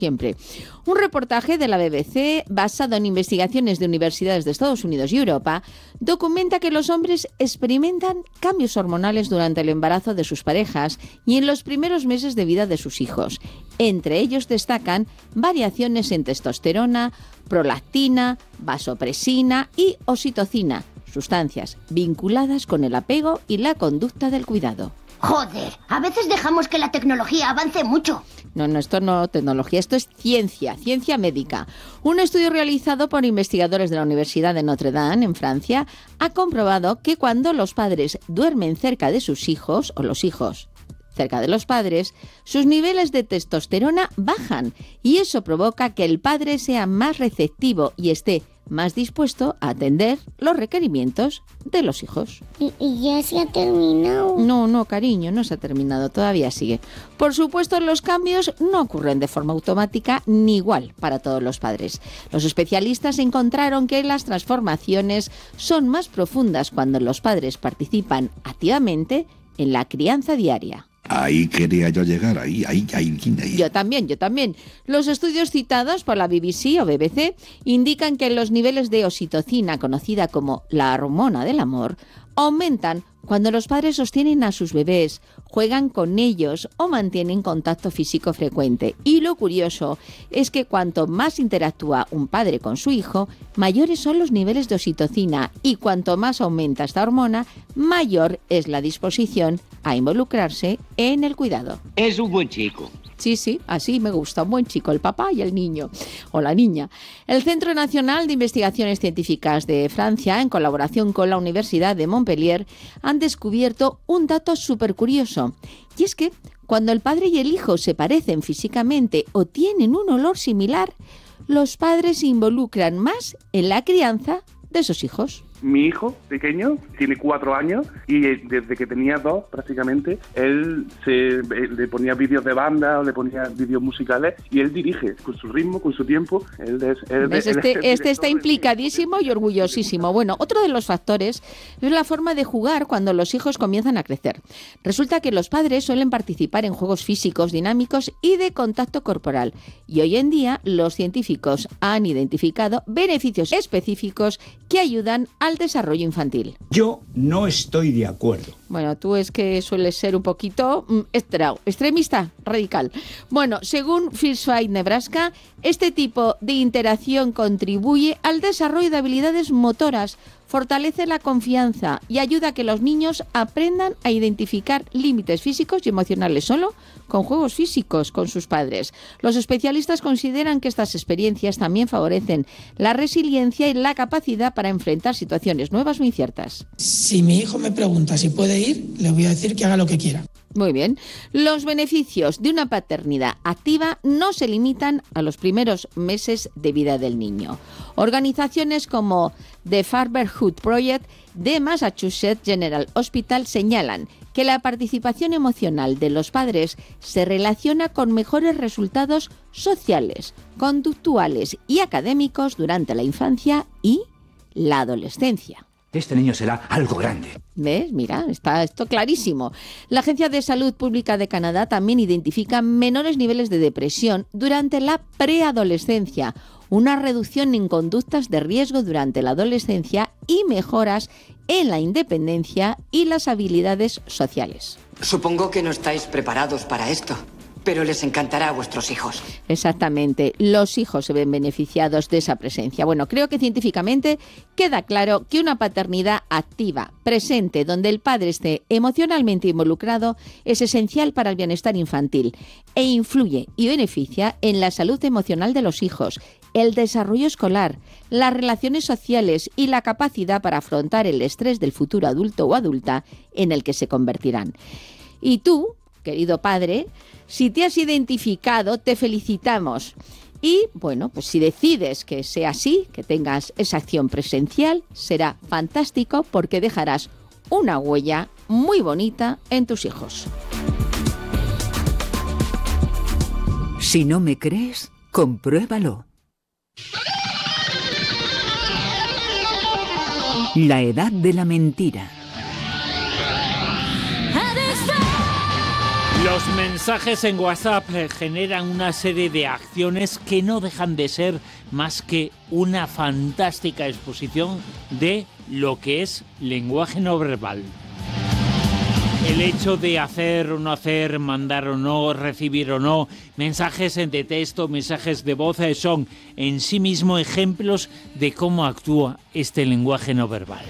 siempre. Un reportaje de la BBC, basado en investigaciones de universidades de Estados Unidos y Europa, documenta que los hombres experimentan cambios hormonales durante el embarazo de sus parejas y en los primeros meses de vida de sus hijos. Entre ellos destacan variaciones en testosterona, prolactina, vasopresina y oxitocina, sustancias vinculadas con el apego y la conducta del cuidado. Joder, a veces dejamos que la tecnología avance mucho. No, esto no es tecnología, esto es ciencia médica. Un estudio realizado por investigadores de la Universidad de Notre Dame, en Francia, ha comprobado que cuando los padres duermen cerca de sus hijos, o los hijos cerca de los padres, sus niveles de testosterona bajan y eso provoca que el padre sea más receptivo y esté más dispuesto a atender los requerimientos de los hijos. ¿Y ya se ha terminado? No, cariño, no se ha terminado, todavía sigue. Por supuesto, los cambios no ocurren de forma automática ni igual para todos los padres. Los especialistas encontraron que las transformaciones son más profundas cuando los padres participan activamente en la crianza diaria. Ahí quería yo llegar, ahí. Yo también. Los estudios citados por la BBC o BBC indican que los niveles de oxitocina, conocida como la hormona del amor, aumentan cuando los padres sostienen a sus bebés, juegan con ellos o mantienen contacto físico frecuente. Y lo curioso es que cuanto más interactúa un padre con su hijo, mayores son los niveles de oxitocina y cuanto más aumenta esta hormona, mayor es la disposición a involucrarse en el cuidado. Es un buen chico. Sí, así me gusta, un buen chico, el papá y el niño, o la niña. El Centro Nacional de Investigaciones Científicas de Francia, en colaboración con la Universidad de Montpellier, han descubierto un dato súper curioso. Y es que cuando el padre y el hijo se parecen físicamente o tienen un olor similar, los padres se involucran más en la crianza de sus hijos. Mi hijo pequeño tiene 4 años y desde que tenía 2 prácticamente, él le ponía vídeos de banda o le ponía vídeos musicales y él dirige con su ritmo, con su tiempo. Este está implicadísimo y orgullosísimo. Bueno, otro de los factores es la forma de jugar cuando los hijos comienzan a crecer. Resulta que los padres suelen participar en juegos físicos, dinámicos y de contacto corporal. Y hoy en día los científicos han identificado beneficios específicos que ayudan al desarrollo infantil. Yo no estoy de acuerdo. Bueno, tú es que sueles ser un poquito extremista, radical. Bueno, según First Fight Nebraska, este tipo de interacción contribuye al desarrollo de habilidades motoras, fortalece la confianza y ayuda a que los niños aprendan a identificar límites físicos y emocionales solo con juegos físicos con sus padres. Los especialistas consideran que estas experiencias también favorecen la resiliencia y la capacidad para enfrentar situaciones nuevas o inciertas. Si mi hijo me pregunta si puede ir, le voy a decir que haga lo que quiera. Muy bien. Los beneficios de una paternidad activa no se limitan a los primeros meses de vida del niño. Organizaciones como The Fatherhood Project de Massachusetts General Hospital señalan que la participación emocional de los padres se relaciona con mejores resultados sociales, conductuales y académicos durante la infancia y la adolescencia. Este niño será algo grande. ¿Ves? Mira, está esto clarísimo. La Agencia de Salud Pública de Canadá también identifica menores niveles de depresión durante la preadolescencia, una reducción en conductas de riesgo durante la adolescencia y mejoras en la independencia y las habilidades sociales. Supongo que no estáis preparados para esto, pero les encantará a vuestros hijos. Exactamente, los hijos se ven beneficiados de esa presencia. Bueno, creo que científicamente queda claro que una paternidad activa, presente, donde el padre esté emocionalmente involucrado, es esencial para el bienestar infantil e influye y beneficia en la salud emocional de los hijos, el desarrollo escolar, las relaciones sociales y la capacidad para afrontar el estrés del futuro adulto o adulta en el que se convertirán. Y tú, querido padre, si te has identificado, te felicitamos. Y, bueno, pues si decides que sea así, que tengas esa acción presencial, será fantástico porque dejarás una huella muy bonita en tus hijos. Si no me crees, compruébalo. La edad de la mentira. Los mensajes en WhatsApp generan una serie de acciones que no dejan de ser más que una fantástica exposición de lo que es lenguaje no verbal. El hecho de hacer o no hacer, mandar o no, recibir o no, mensajes de texto, mensajes de voz, son en sí mismo ejemplos de cómo actúa este lenguaje no verbal.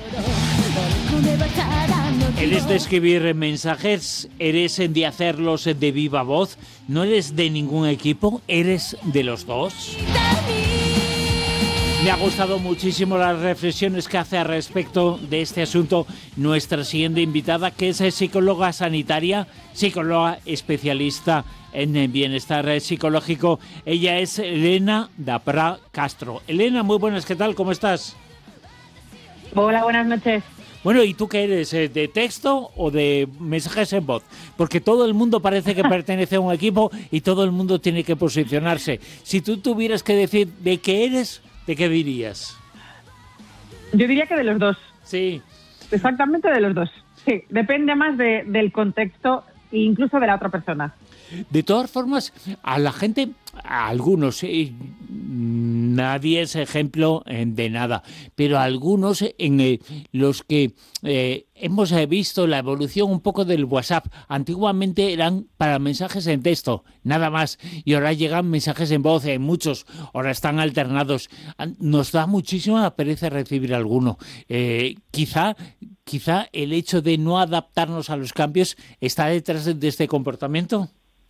¿Eres de escribir mensajes? ¿Eres de hacerlos de viva voz? ¿No eres de ningún equipo? ¿Eres de los dos? Me ha gustado muchísimo las reflexiones que hace al respecto de este asunto nuestra siguiente invitada, que es psicóloga sanitaria, psicóloga especialista en bienestar psicológico. Ella es Elena Dapra Castro. Elena, muy buenas, ¿qué tal? ¿Cómo estás? Hola, buenas noches. Bueno, ¿y tú qué eres? ¿De texto o de mensajes en voz? Porque todo el mundo parece que pertenece a un equipo y todo el mundo tiene que posicionarse. Si tú tuvieras que decir de qué eres, ¿de qué dirías? Yo diría que de los dos. Sí. Exactamente de los dos. Sí, depende más del contexto e incluso de la otra persona. De todas formas, a la gente, a algunos, nadie es ejemplo de nada, pero algunos en los que hemos visto la evolución un poco del WhatsApp. Antiguamente eran para mensajes en texto, nada más, y ahora llegan mensajes en voz, muchos, ahora están alternados. Nos da muchísima pereza recibir alguno. Quizá el hecho de no adaptarnos a los cambios está detrás de este comportamiento.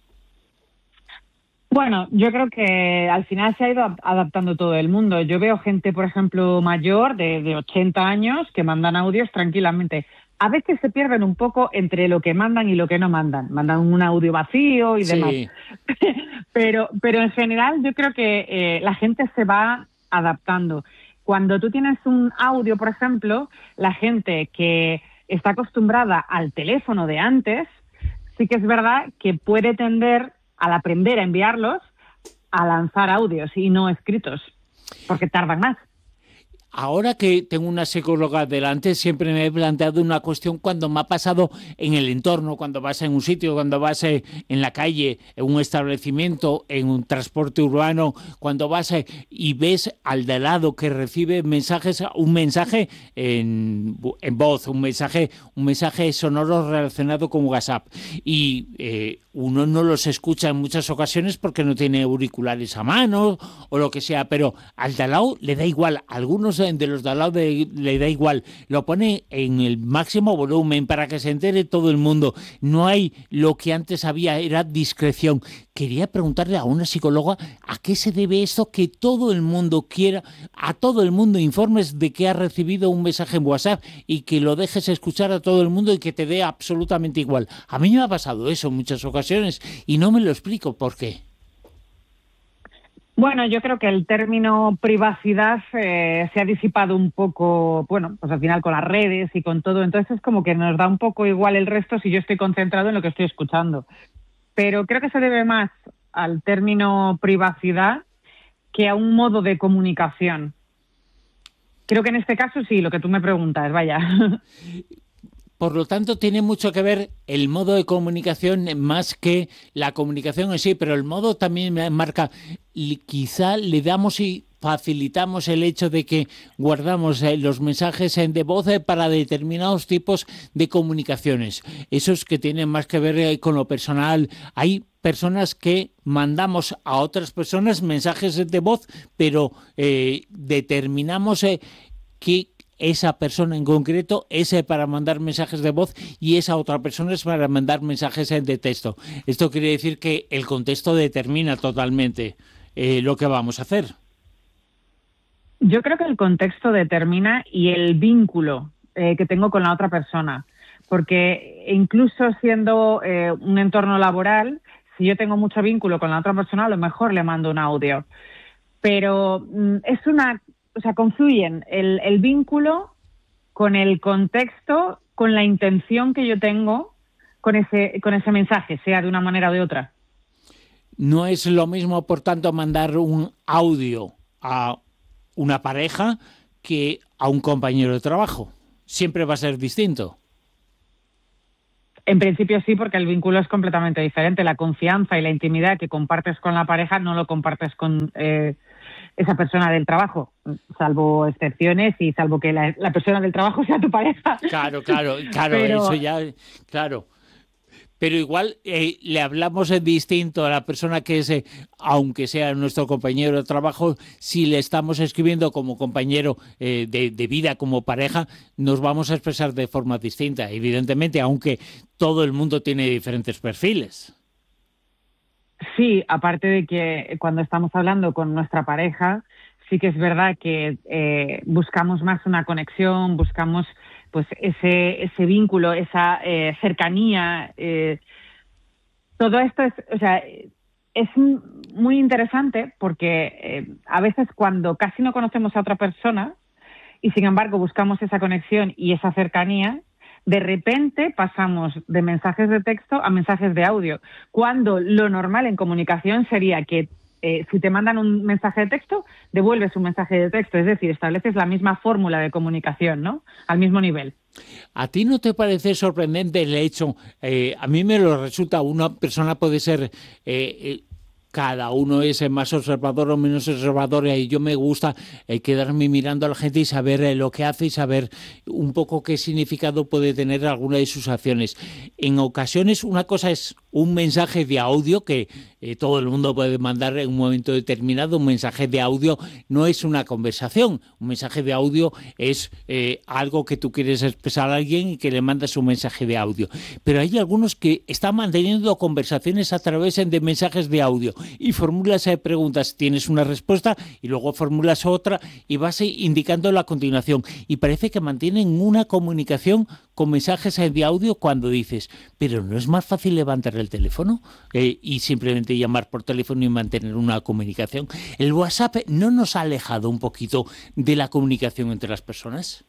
Bueno, yo creo que al final se ha ido adaptando todo el mundo. Yo veo gente, por ejemplo, mayor, de 80 años, que mandan audios tranquilamente. A veces se pierden un poco entre lo que mandan y lo que no mandan. Mandan un audio vacío y demás. Sí. Pero en general yo creo que la gente se va adaptando. Cuando tú tienes un audio, por ejemplo, la gente que está acostumbrada al teléfono de antes, sí que es verdad que puede tender, al aprender a enviarlos, a lanzar audios y no escritos, porque tardan más. Ahora que tengo una psicóloga delante, siempre me he planteado una cuestión cuando me ha pasado en el entorno, cuando vas en un sitio, cuando vas en la calle, en un establecimiento, en un transporte urbano, cuando vas y ves al de lado que recibe mensajes, un mensaje en voz, un mensaje sonoro relacionado con WhatsApp, y uno no los escucha en muchas ocasiones porque no tiene auriculares a mano o lo que sea, pero al de al lado le da igual. Algunos de los de al lado le da igual, lo pone en el máximo volumen para que se entere todo el mundo. No hay lo que antes había, era discreción. Quería preguntarle a una psicóloga a qué se debe esto, que todo el mundo quiera, a todo el mundo informes de que ha recibido un mensaje en WhatsApp y que lo dejes escuchar a todo el mundo y que te dé absolutamente igual. A mí me ha pasado eso en muchas ocasiones y no me lo explico por qué. Bueno, yo creo que el término privacidad se ha disipado un poco, bueno, pues al final con las redes y con todo, entonces es como que nos da un poco igual el resto si yo estoy concentrado en lo que estoy escuchando. Pero creo que se debe más al término privacidad que a un modo de comunicación. Creo que en este caso sí, lo que tú me preguntas, vaya. Por lo tanto, tiene mucho que ver el modo de comunicación más que la comunicación en sí, pero el modo también marca, quizá le damos y facilitamos el hecho de que guardamos los mensajes de voz para determinados tipos de comunicaciones. Esos que tienen más que ver con lo personal. Hay personas que mandamos a otras personas mensajes de voz, pero determinamos que esa persona en concreto es para mandar mensajes de voz y esa otra persona es para mandar mensajes de texto. Esto quiere decir que el contexto determina totalmente lo que vamos a hacer. Yo creo que el contexto determina y el vínculo que tengo con la otra persona. Porque incluso siendo un entorno laboral, si yo tengo mucho vínculo con la otra persona, a lo mejor le mando un audio. Pero confluyen el vínculo con el contexto, con la intención que yo tengo con ese mensaje, sea de una manera o de otra. No es lo mismo, por tanto, mandar un audio a una pareja que a un compañero de trabajo. Siempre va a ser distinto. En principio sí, porque el vínculo es completamente diferente. La confianza y la intimidad que compartes con la pareja no lo compartes con esa persona del trabajo, salvo excepciones y salvo que la persona del trabajo sea tu pareja. Claro, Pero, eso ya, claro. Pero igual le hablamos en distinto a la persona que es, aunque sea nuestro compañero de trabajo, si le estamos escribiendo como compañero de vida, como pareja, nos vamos a expresar de forma distinta, evidentemente, aunque todo el mundo tiene diferentes perfiles. Sí, aparte de que cuando estamos hablando con nuestra pareja, sí que es verdad que buscamos más una conexión, buscamos pues ese vínculo, esa cercanía. Todo esto es muy interesante porque a veces cuando casi no conocemos a otra persona y sin embargo buscamos esa conexión y esa cercanía, de repente pasamos de mensajes de texto a mensajes de audio, cuando lo normal en comunicación sería que si te mandan un mensaje de texto, devuelves un mensaje de texto, es decir, estableces la misma fórmula de comunicación, ¿no? Al mismo nivel. ¿A ti no te parece sorprendente el hecho? A mí me lo resulta, una persona puede ser... cada uno es más observador o menos observador, y yo me gusta quedarme mirando a la gente y saber lo que hace y saber un poco qué significado puede tener alguna de sus acciones. En ocasiones una cosa es un mensaje de audio que todo el mundo puede mandar en un momento determinado. Un mensaje de audio no es una conversación, un mensaje de audio es algo que tú quieres expresar a alguien y que le mandas un mensaje de audio. Pero hay algunos que están manteniendo conversaciones a través de mensajes de audio y formulas preguntas, tienes una respuesta y luego formulas otra y vas indicando la continuación, y parece que mantienen una comunicación con mensajes de audio cuando dices, pero ¿no es más fácil levantar el teléfono y simplemente llamar por teléfono y mantener una comunicación? ¿El WhatsApp no nos ha alejado un poquito de la comunicación entre las personas?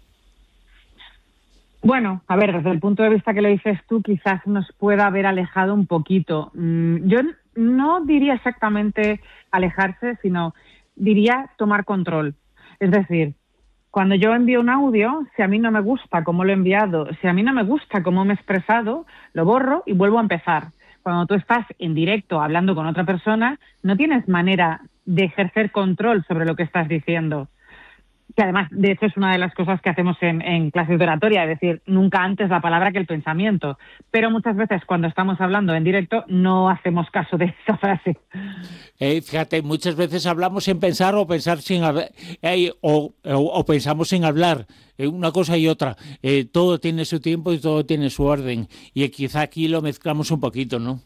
Bueno, a ver, desde el punto de vista que lo dices tú, quizás nos pueda haber alejado un poquito. Yo no diría exactamente alejarse, sino diría tomar control. Es decir, cuando yo envío un audio, si a mí no me gusta cómo lo he enviado, si a mí no me gusta cómo me he expresado, lo borro y vuelvo a empezar. Cuando tú estás en directo hablando con otra persona, no tienes manera de ejercer control sobre lo que estás diciendo. Que además, de hecho, es una de las cosas que hacemos en clases de oratoria, es decir, nunca antes la palabra que el pensamiento. Pero muchas veces cuando estamos hablando en directo no hacemos caso de esa frase. Fíjate, muchas veces hablamos sin pensar o pensar sin hablar, o pensamos sin hablar, una cosa y otra. Todo tiene su tiempo y todo tiene su orden. Y quizá aquí lo mezclamos un poquito, ¿no?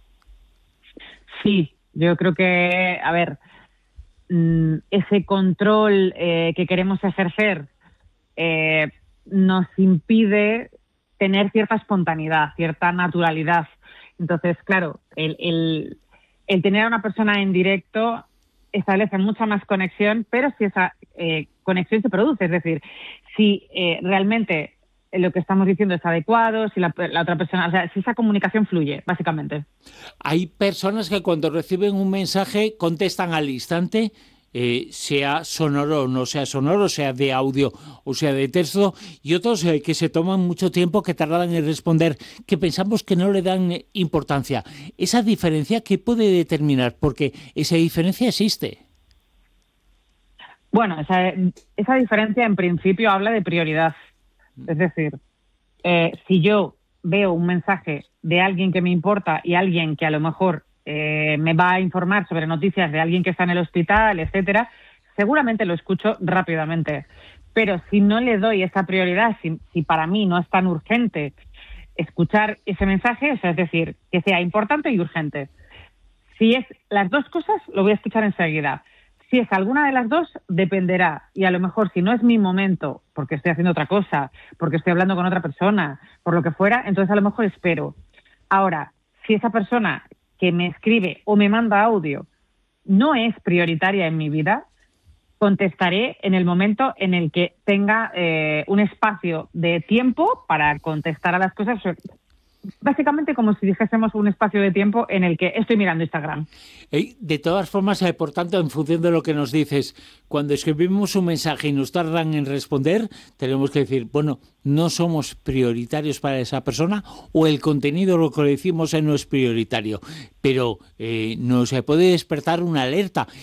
Sí, yo creo que, a ver, ese control que queremos ejercer nos impide tener cierta espontaneidad, cierta naturalidad. Entonces, claro, el tener a una persona en directo establece mucha más conexión, pero si esa conexión se produce, es decir, si realmente lo que estamos diciendo es adecuado, si la otra persona, o sea, si esa comunicación fluye, básicamente. Hay personas que cuando reciben un mensaje contestan al instante, sea sonoro o no sea sonoro, sea de audio o sea de texto, y otros que se toman mucho tiempo, que tardan en responder, que pensamos que no le dan importancia. ¿Esa diferencia qué puede determinar? Porque esa diferencia existe. Bueno, esa diferencia en principio habla de prioridad. Es decir, si yo veo un mensaje de alguien que me importa y alguien que a lo mejor me va a informar sobre noticias de alguien que está en el hospital, etcétera, seguramente lo escucho rápidamente. Pero si no le doy esa prioridad, si para mí no es tan urgente escuchar ese mensaje, o sea, es decir, que sea importante y urgente. Si es las dos cosas, lo voy a escuchar enseguida. Si es alguna de las dos, dependerá. Y a lo mejor, si no es mi momento, porque estoy haciendo otra cosa, porque estoy hablando con otra persona, por lo que fuera, entonces a lo mejor espero. Ahora, si esa persona que me escribe o me manda audio no es prioritaria en mi vida, contestaré en el momento en el que tenga un espacio de tiempo para contestar a las cosas básicamente como si dijésemos un espacio de tiempo en el que estoy mirando Instagram. De todas formas, por tanto, en función de lo que nos dices, cuando escribimos un mensaje y nos tardan en responder, tenemos que decir, bueno, no somos prioritarios para esa persona, o el contenido, lo que le decimos, no es prioritario, pero nos puede despertar una alerta.